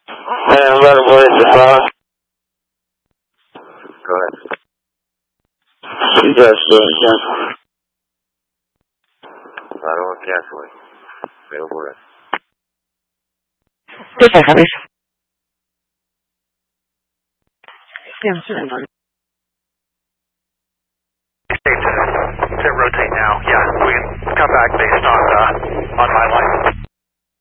I'm about to go hit the bar. Go ahead. You just do it, yeah. Claro, ¿qué hace, güey? Pero por eso. ¿Qué pasa, Javier? Yeah, sure. To rotate now, yeah, we can come back based on my license.